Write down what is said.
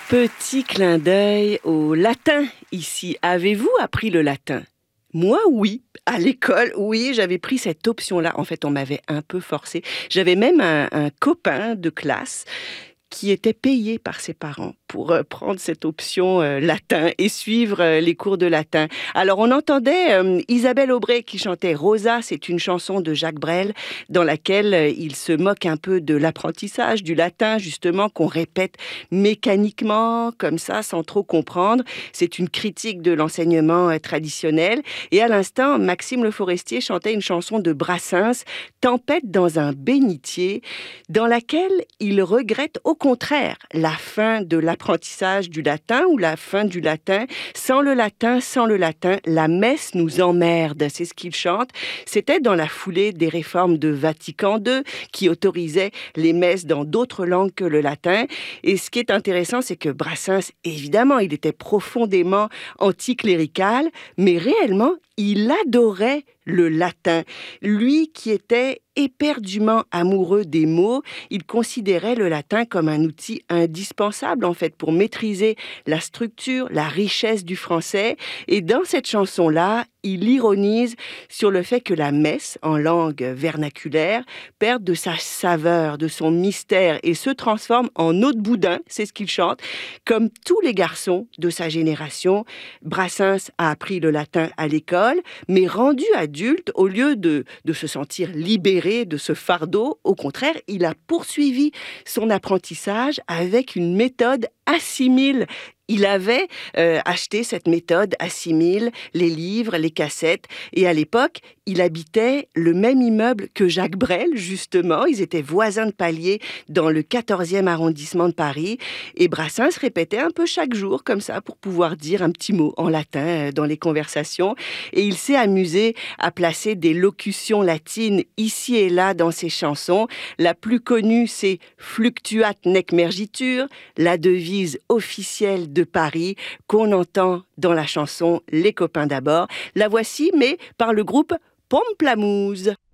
Petit clin d'œil au latin ici. Avez-vous appris le latin? Moi, oui. À l'école, oui, j'avais pris cette option-là. En fait, on m'avait un peu forcé. J'avais même un copain de classe qui était payé par ses parents pour prendre cette option latin et suivre les cours de latin. Alors, on entendait Isabelle Aubray qui chantait Rosa, c'est une chanson de Jacques Brel dans laquelle il se moque un peu de l'apprentissage du latin, justement, qu'on répète mécaniquement, comme ça, sans trop comprendre. C'est une critique de l'enseignement traditionnel. Et à l'instant, Maxime Le Forestier chantait une chanson de Brassens, Tempête dans un bénitier, dans laquelle il regrette au contraire la fin de l'apprentissage du latin ou la fin du latin. Sans le latin, la messe nous emmerde. C'est ce qu'il chante. C'était dans la foulée des réformes de Vatican II qui autorisaient les messes dans d'autres langues que le latin. Et ce qui est intéressant, c'est que Brassens, évidemment, il était profondément anticlérical, mais réellement, il adorait le latin. Lui qui était éperdument amoureux des mots, il considérait le latin comme un outil indispensable en fait pour maîtriser la structure, la richesse du français. Et dans cette chanson-là, il ironise sur le fait que la messe, en langue vernaculaire, perd de sa saveur, de son mystère et se transforme en eau de boudin, c'est ce qu'il chante. Comme tous les garçons de sa génération, Brassens a appris le latin à l'école, mais rendu adulte, au lieu de se sentir libéré de ce fardeau, au contraire, il a poursuivi son apprentissage avec une méthode assimile. Il avait acheté cette méthode assimile, les livres, les cassettes. Et à l'époque, il habitait le même immeuble que Jacques Brel, justement. Ils étaient voisins de palier dans le 14e arrondissement de Paris. Et Brassens répétait un peu chaque jour, comme ça, pour pouvoir dire un petit mot en latin dans les conversations. Et il s'est amusé à placer des locutions latines ici et là dans ses chansons. La plus connue, c'est « Fluctuat nec mergitur », la devise officielle de Paris qu'on entend dans la chanson Les copains d'abord. La voici, mais par le groupe Pomplamoose.